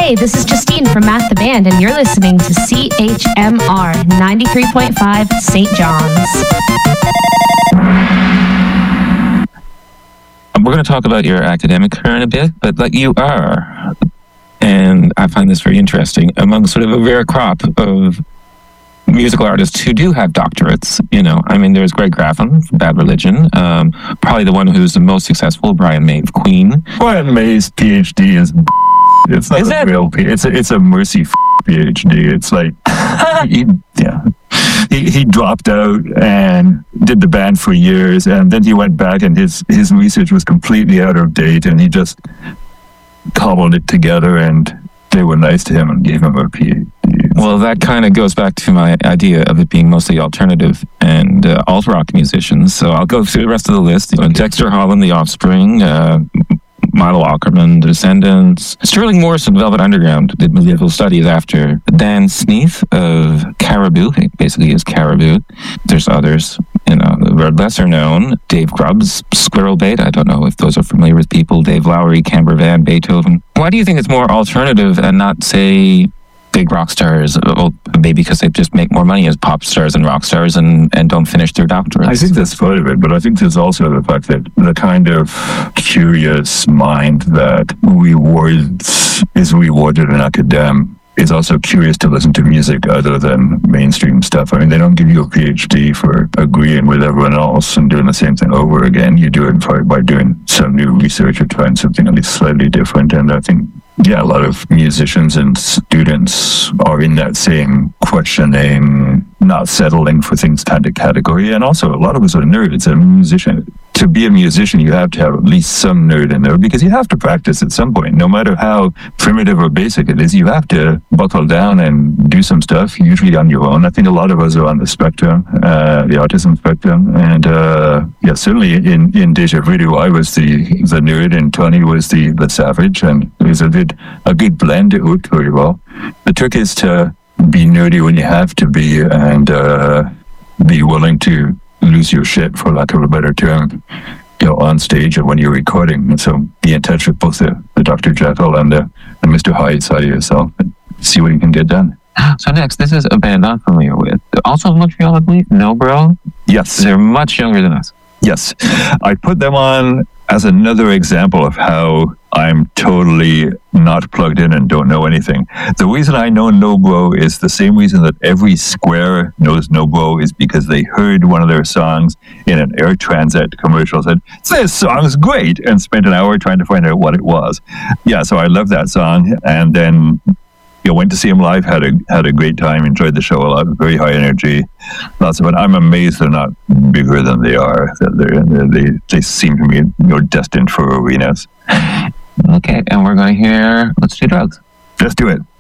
Hey, this is Justine from Matt the Band, and you're listening to CHMR 93.5 St. John's. We're going to talk about your academic career in a bit, but like you are, and I find this very interesting, among sort of a rare crop of musical artists who do have doctorates. You know, I mean, there's Greg Graffin from Bad Religion, probably the one who's the most successful, Brian May of Queen. Brian May's PhD is it's not a real PhD. It's a mercy PhD. It's like he dropped out and did the band for years, and then he went back and his research was completely out of date, and he just cobbled it together, and they were nice to him and gave him a PhD. Well, that kind of goes back to my idea of it being mostly alternative and alt-rock musicians. So I'll go through the rest of the list. You know, Dexter Holland, The Offspring, Milo Aukerman, The Descendants. Sterling Morrison, Velvet Underground, did medieval studies after. Dan Sneath of Caribou, basically is Caribou. There's others, you know, who are lesser known. Dave Grubbs, Squirrel Bait. I don't know if those are familiar with people. Dave Lowry, Camber Van, Beethoven. Why do you think it's more alternative and not, say, big rock stars? Well, maybe because they just make more money as pop stars and rock stars and don't finish their doctorates. I think that's part of it, but I think there's also the fact that the kind of curious mind that is rewarded in academia is also curious to listen to music other than mainstream stuff. I mean, they don't give you a PhD for agreeing with everyone else and doing the same thing over again. You do it by doing some new research or trying something at least slightly different. And I think, yeah, a lot of musicians and students are in that same questioning, not settling for things kind of category. And also, a lot of us are nerds. A musician, to be a musician, you have to have at least some nerd in there because you have to practice at some point. No matter how primitive or basic it is, you have to buckle down and do some stuff, usually on your own. I think a lot of us are on the spectrum, the autism spectrum. And certainly in Deja Vu, I was the nerd and Tony was the savage. And it was a good blend. It worked very well. The trick is to be nerdy when you have to be and be willing to lose your shit, for lack of a better term, you know, on stage and when you're recording. And so be in touch with both the Dr. Jekyll and Mr. Hyde side of yourself and see what you can get done. So next, this is a band I'm familiar with. Also in Montreal, I believe. No, bro? Yes. They're much younger than us. Yes. I put them on as another example of how I'm totally not plugged in and don't know anything. The reason I know Nobro is the same reason that every square knows Nobro, is because they heard one of their songs in an Air Transat commercial, said, "This song's great," and spent an hour trying to find out what it was. Yeah, so I love that song. And then went to see them live, had a great time, enjoyed the show a lot, very high energy, lots of fun. I'm amazed they're not bigger than they are. They seem to me destined for arenas. Okay, and we're going to hear Let's Do Drugs. Let's do it.